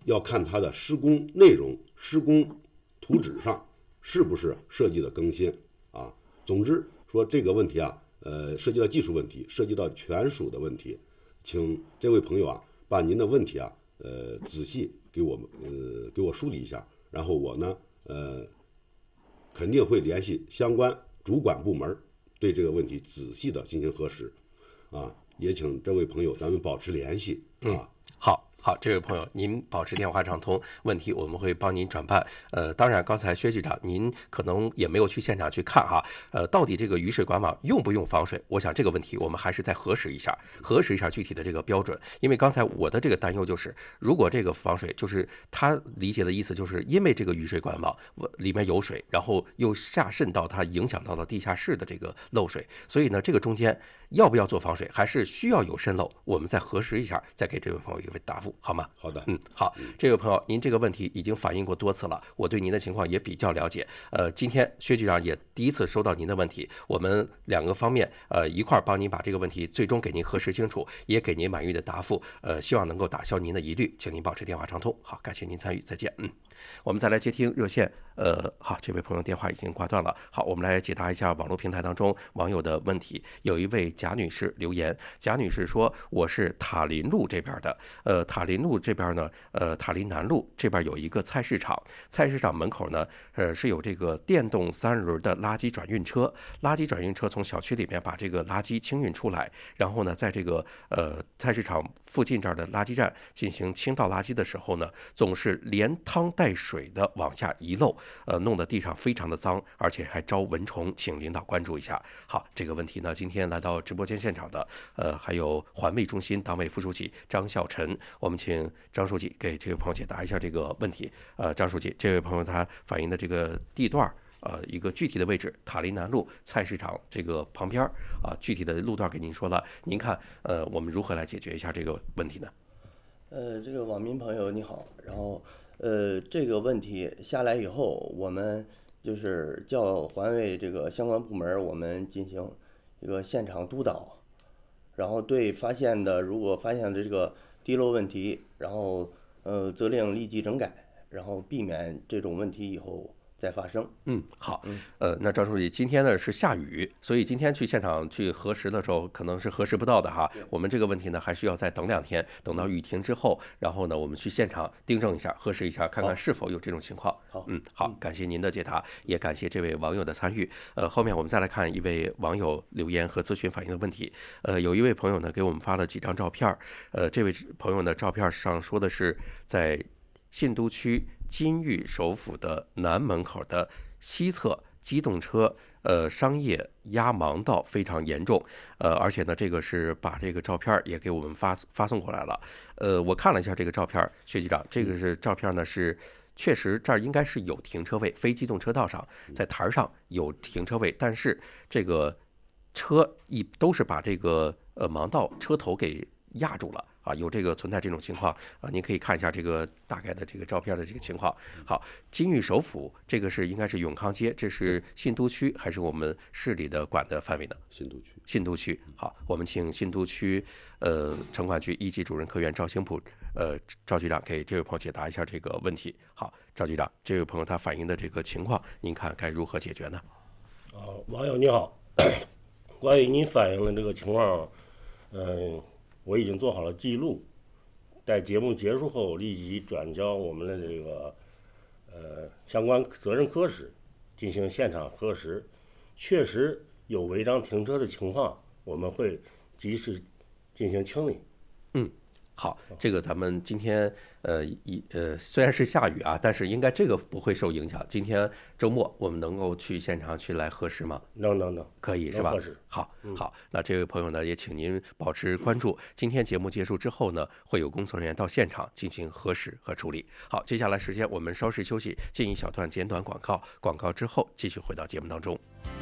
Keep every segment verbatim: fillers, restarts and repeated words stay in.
要看它的施工内容、施工图纸上是不是设计的更新啊。总之说这个问题啊，呃，涉及到技术问题，涉及到权属的问题，请这位朋友啊，把您的问题啊，呃，仔细给我们呃给我梳理一下，然后我呢，呃，肯定会联系相关主管部门，对这个问题仔细的进行核实，啊，也请这位朋友咱们保持联系啊。 嗯，好。好，这位朋友，您保持电话畅通，问题我们会帮您转办。呃，当然，刚才薛局长您可能也没有去现场去看哈，呃，到底这个雨水管网用不用防水？我想这个问题我们还是再核实一下，核实一下具体的这个标准。因为刚才我的这个担忧就是，如果这个防水，就是他理解的意思，就是因为这个雨水管网里面有水，然后又下渗到它，影响到了地下室的这个漏水，所以呢，这个中间要不要做防水，还是需要有渗漏，我们再核实一下，再给这位朋友一个答复。好吗？ 好的， 嗯，好，这位朋友，您这个问题已经反映过多次了，我对您的情况也比较了解。呃，今天薛局长也第一次收到您的问题，我们两个方面呃一块儿帮您把这个问题最终给您核实清楚，也给您满意的答复。呃，希望能够打消您的疑虑，请您保持电话畅通。好，感谢您参与，再见。嗯，我们再来接听热线。呃，好，这位朋友电话已经挂断了。好，我们来解答一下网络平台当中网友的问题。有一位贾女士留言，贾女士说：“我是塔林路这边的，呃，塔林路这边呢，呃，塔林南路这边有一个菜市场，菜市场门口呢，呃，是有这个电动三轮的垃圾转运车，垃圾转运车从小区里面把这个垃圾清运出来，然后呢，在这个呃菜市场附近这儿的垃圾站进行清倒垃圾的时候呢，总是连汤带水的往下遗漏。”呃，弄得地上非常的脏，而且还招蚊虫，请领导关注一下。好，这个问题呢，今天来到直播间现场的，呃，还有环卫中心党委副书记张孝晨，我们请张书记给这位朋友解答一下这个问题。呃，张书记，这位朋友他反映的这个地段，呃，一个具体的位置，塔林南路菜市场这个旁边啊，具体的路段给您说了，您看，呃，我们如何来解决一下这个问题呢？ 呃，这个网民朋友你好，然后。呃，这个问题下来以后，我们就是叫环卫这个相关部门，我们进行一个现场督导，然后对发现的，如果发现的这个滴漏问题，然后呃责令立即整改，然后避免这种问题以后再发生。 嗯，好，呃，那张书记，今天呢是下雨，所以今天去现场去核实的时候，可能是核实不到的哈。我们这个问题呢，还需要再等两天，等到雨停之后，然后呢，我们去现场订正一下，核实一下，看看是否有这种情况。 好， 嗯，好，感谢您的解答，也感谢这位网友的参与。呃，后面我们再来看一位网友留言和咨询反映的问题。呃，有一位朋友呢给我们发了几张照片，呃，这位朋友的照片上说的是在信都区金域首府的南门口的西侧机动车呃商业压盲道非常严重，呃，而且呢，这个是把这个照片也给我们发发送过来了。呃，我看了一下这个照片，薛局长，这个是照片呢是确实这儿应该是有停车位，非机动车道上在台上有停车位，但是这个车一都是把这个呃盲道车头给压住了。啊，有这个存在这种情况啊，您可以看一下这个大概的这个照片的这个情况。好，金域首府这个是应该是永康街，这是信都区还是我们市里的管的范围呢？ 信都区。 信都区。好，我们请信都区呃城管局一级主任科员赵兴普呃赵局长给这位朋友解答一下这个问题。好，赵局长，这位朋友他反映的这个情况，您看该如何解决呢？ 啊，网友你好，关于您反映的这个情况，嗯、呃。我已经做好了记录，在节目结束后立即转交我们的这个呃相关责任科室进行现场核实，确实有违章停车的情况，我们会及时进行清理。 嗯，好，这个咱们今天呃一呃虽然是下雨啊，但是应该这个不会受影响。今天周末我们能够去现场去来核实吗？ 能能能， 可以是吧？ 核实。 好，好，那这位朋友呢，也请您保持关注。今天节目结束之后呢，会有工作人员到现场进行核实和处理。好，接下来时间我们稍事休息，进一小段简短广告，广告之后继续回到节目当中。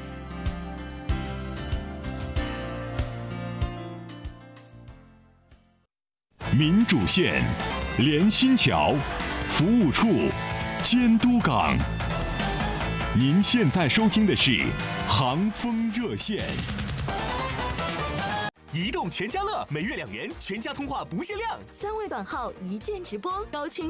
民主线、连心桥、服务处、监督岗。您现在收听的是航风热线。 移动全家乐每月两元，全家通话不限量， 三位短号一键直播，高清。